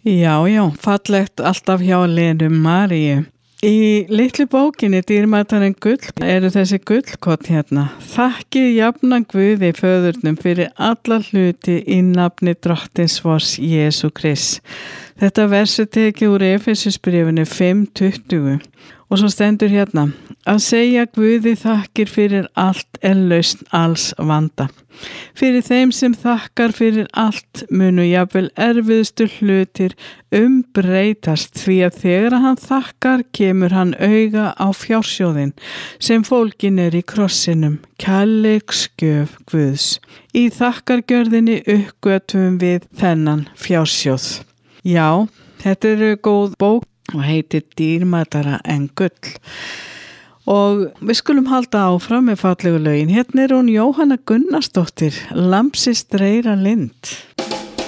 Já, já, fallegt alltaf hjá Lenu Maríu. Í litlu bókinni Dýrmætari en gull eru þessi gullkort hérna. Þakkið jafnan Guði föðurnum fyrir alla hluti í nafni Drottins vors Jesú Krists. Þetta versu tekið úr Efesusbréfinu 5:20 og svo stendur hérna: að segja Guði þakkir fyrir allt er lausn alls vanda. Fyrir þeim sem þakkar fyrir allt munu jafnvel erfiðustu hlutir breytast, því að þegar hann þakkar kemur hann auga á fjársjóðinn sem fólginn er í krossinum, kærleiksgjöf Guðs. Í þakkargjörðinni uppgötvum við þennan fjársjóð. Já, þetta er góð bók og heitir Dýrmætara en gull. Og við skulum halda áfram með fallegu lögin. Hérna er hún Jóhanna Gunnarsdóttir, Lampsins dreyra lind.